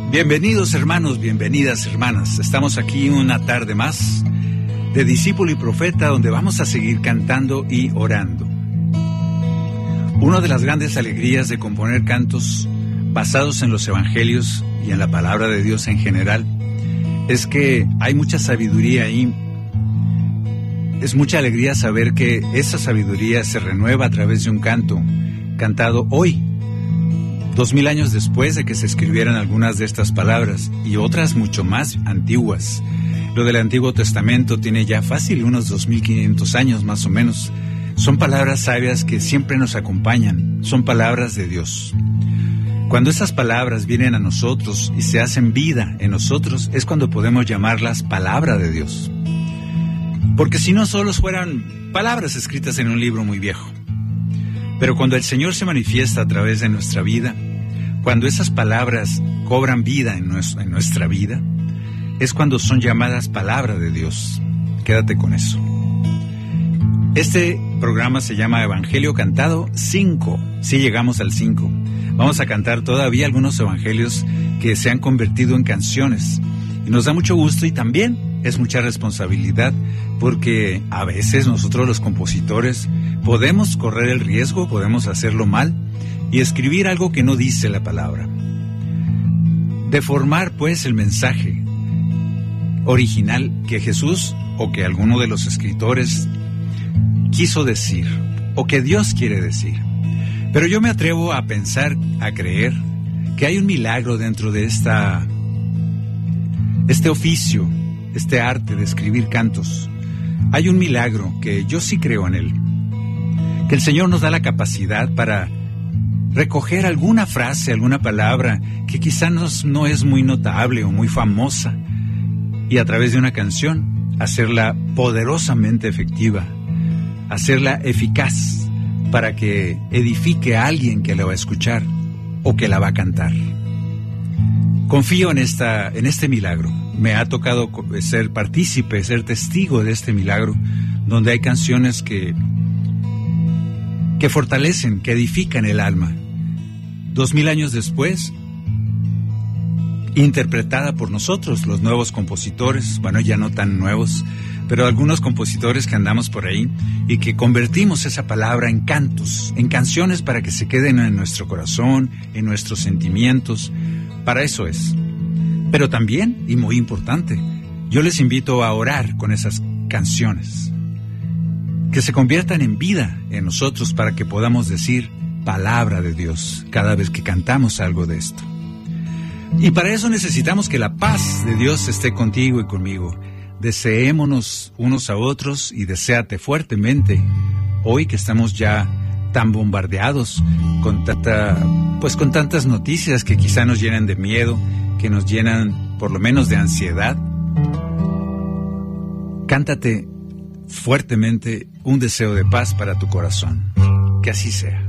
Bienvenidos hermanos, bienvenidas hermanas. Estamos aquí una tarde más de Discípulo y Profeta, donde vamos a seguir cantando y orando. Una de las grandes alegrías de componer cantos basados en los evangelios y en la palabra de Dios en general es que hay mucha sabiduría ahí. Es mucha alegría saber que esa sabiduría se renueva a través de un canto cantado hoy, 2000 años después de que se escribieran algunas de estas palabras y otras mucho más antiguas. Lo del Antiguo Testamento tiene ya fácil unos 2500 años más o menos. Son palabras sabias que siempre nos acompañan, son palabras de Dios. Cuando esas palabras vienen a nosotros y se hacen vida en nosotros, es cuando podemos llamarlas palabra de Dios. Porque si no, solo fueran palabras escritas en un libro muy viejo. Pero cuando el Señor se manifiesta a través de nuestra vida, cuando esas palabras cobran vida en nuestra vida, es cuando son llamadas palabra de Dios. Quédate con eso. Este programa se llama Evangelio Cantado 5. Sí, llegamos al 5. Vamos a cantar todavía algunos evangelios que se han convertido en canciones. Y nos da mucho gusto y también es mucha responsabilidad, porque a veces nosotros los compositores podemos correr el riesgo, podemos hacerlo mal y escribir algo que no dice la palabra. Deformar pues el mensaje original que Jesús o que alguno de los escritores quiso decir o que Dios quiere decir. Pero yo me atrevo a pensar, a creer que hay un milagro dentro de este oficio, este arte de escribir cantos. Hay un milagro que yo sí creo en él, que el Señor nos da la capacidad para recoger alguna frase, alguna palabra que quizás no es muy notable o muy famosa, y a través de una canción hacerla poderosamente efectiva, hacerla eficaz para que edifique a alguien que la va a escuchar o que la va a cantar. Confío en este milagro. Me ha tocado ser partícipe, ser testigo de este milagro, donde hay canciones que fortalecen, que edifican el alma. 2000 años después, interpretada por nosotros, los nuevos compositores, bueno, ya no tan nuevos, pero algunos compositores que andamos por ahí y que convertimos esa palabra en cantos, en canciones para que se queden en nuestro corazón, en nuestros sentimientos. Para eso es. Pero también, y muy importante, yo les invito a orar con esas canciones, que se conviertan en vida en nosotros para que podamos decir palabra de Dios cada vez que cantamos algo de esto. Y para eso necesitamos que la paz de Dios esté contigo y conmigo. Deseémonos unos a otros y deséate fuertemente hoy que estamos ya tan bombardeados con tantas noticias que quizá nos llenan de miedo, que nos llenan por lo menos de ansiedad. Cántate fuertemente un deseo de paz para tu corazón. Que así sea.